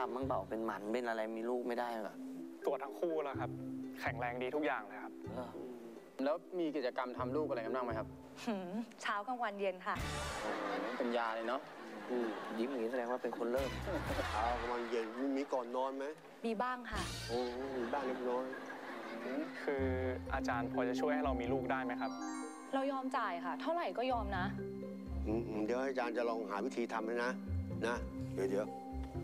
พมั่งเปล่าเป็นหมันเป็นอะไรมีลูกไม่ได้เหรอตรวจทั้งคู่แล้วครับแข็งแรงดีทุกอย่างเลยครับแล้วมีกิจกรรมทำลูกอะไรกันบ้างไหมครับเช้ากลางวันเย็นค่ะเป็นยาเลยเนาะยิ้มอย่างนี้แสดงว่าเป็นคนเริ่มเช้ากลางวันเย็นมีก่อนนอนไหมมีบ้างค่ะโอ้มีบ้างเล็กน้อยคืออาจารย์พอจะช่วยให้เรามีลูกได้ไหมครับเรายอมจ่ายค่ะเท่าไหร่ก็ยอมนะเดี๋ยวอาจารย์จะลองหาวิธีทำเลยนะเดี๋ยว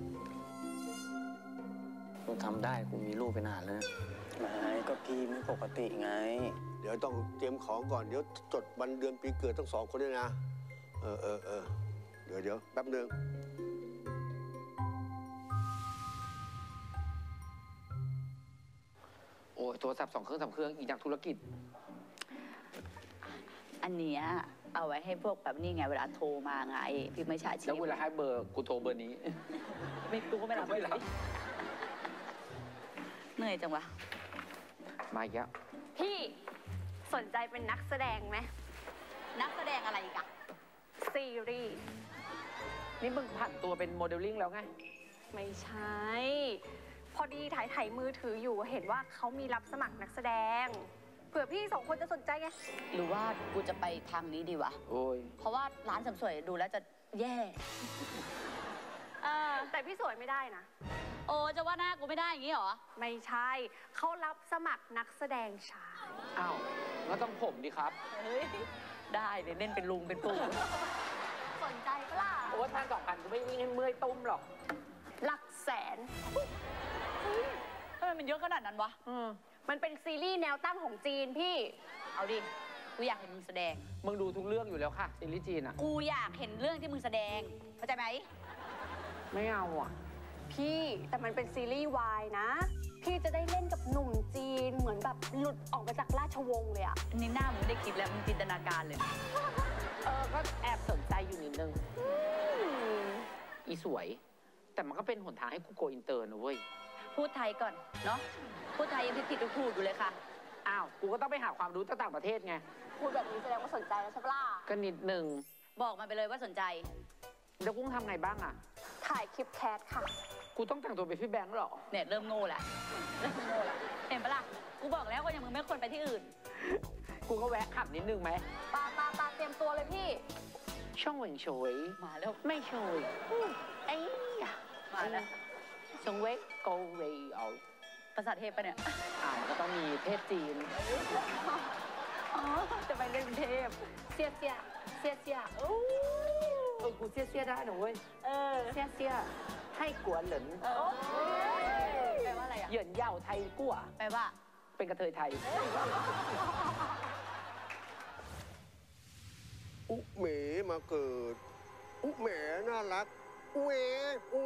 กูทำได้กูมีลูกไปนานแล้วนะไม่ก็พี่ไม่ปกติไงเดี๋ยวต้องเตรียมของก่อนเดี๋ยวจดวันเดือนปีเกิดทั้ง2 คนด้วยนะเดี๋ยวแป๊บนึงโอ้ยโทรศัพท์2 เครื่อง 3 เครื่องอีกอย่างธุรกิจอันเนี้ยเอาไว้ให้พวกแบบนี้ไงเวลาโทรมาไงพี่ไม่ใช่ชีพแล้วเวลาให้เบอร์กูโทรเบอร์นี้ไม่กูก็ไม่รับเหนื่อยจังวะมาอีกแล้วพี่สนใจเป็นนักแสดงไหมนักแสดงอะไรอีกอะซีรีส์นี่มึงผ่านตัวเป็นโมเดลลิ่งแล้วไงไม่ใช่พอดีถ่ายมือถืออยู่เห็นว่าเขามีรับสมัครนักแสดงเผื่อพี่2 คนจะสนใจไงหรือว่ากูจะไปทางนี้ดีวะโอ้ยเพราะว่าร้านเสริมสวยดูแล้วจะแย่แต่พี่สวยไม่ได้นะโอ้จะว่าหน้ากูไม่ได้อย่างนี้หรอไม่ใช่เขารับสมัครนักแสดงชายอ้าวแล้วต้องผมดิครับเฮ้ยได้เลยเล่นเป็นลุงเป็นปู่สนใจปะล่ะโอ้ย1,000-2,000กูไม่วิ่งให้เมื่อยตุ้มหรอกหลักแสนทำไมมันเยอะขนาดนั้นวะมันเป็นซีรีส์แนวตั้งของจีนพี่เอาดิกูอยากเห็นมึงแสดงมึงดูทุกเรื่องอยู่แล้วค่ะซีรีส์จีนอ่ะกูอยากเห็นเรื่องที่มึงแสดงเข้าใจไหมไม่เอาอ่ะพี่แต่มันเป็นซีรีส์วายนะพี่จะได้เล่นกับหนุ่มจีนเหมือนแบบหลุดออกมาจากราชวงศ์เลยอะอันนี้หน้ามึงได้คิดแล้วมึงจินตนาการเลยก็แอบสนใจอยู่นิดนึงอีสวยแต่มันก็เป็นหนทางให้กูโกอินเตอร์นะเว้ยพูดไทยก่อนเนาะพูดไทยยังผิดถูกอยู่เลยค่ะอ้าวกูก็ต้องไปหาความรู้จากต่างประเทศไงพูดแบบนี้แสดงว่าสนใจแล้วใช่ปะล่ะก็นิดนึงบอกมาไปเลยว่าสนใจแล้วกุ้งทำไงบ้างอะถ่ายคลิปแคสค่ะกูต้องแต่งตัวเป็นพี่แบงค์หรอเนี่ยเริ่มโง่แหละเห็นปะล่ะกูบอกแล้วว่าอย่างมึงไม่ควรไปที่อื่นกูก็แวะขับนิดนึงไหมปาเตรียมตัวเลยพี่ช่องเหว่งโฉยมาแล้วไม่โฉยไอ้มาแล้วชงเวกโกเวเอาภาษาเทพปะเนี่ยมันก็ต้องมีเทพจีนจะไปเล่นเทพเสียกูเสียได้หนูเว้ยเสียให้กวนเหลินแปลว่าอะไรอ่ะเหยินเย่าไทยกั่วแปลว่าเป็นกระเทยไทยอุเมมาเกิดอุเมน่ารักอุเอ